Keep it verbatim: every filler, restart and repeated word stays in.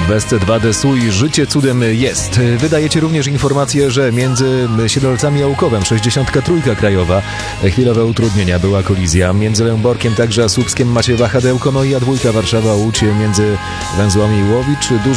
B S C dwa D S U i życie cudem jest. Wydajecie również informację, że między Siedlcami a Łukowem sześćdziesiątka trójka krajowa. Chwilowe utrudnienia, była kolizja. Między Lęborkiem także a Słupskiem macie wahadełko, no i A dwa Warszawa Łódź między węzłami Łowicz. Dużo